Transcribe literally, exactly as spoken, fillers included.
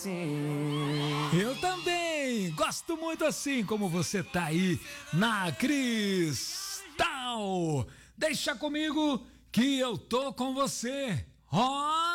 assim. Eu também gosto muito assim como você tá aí na Cristal. Deixa comigo que eu tô com você. Ó.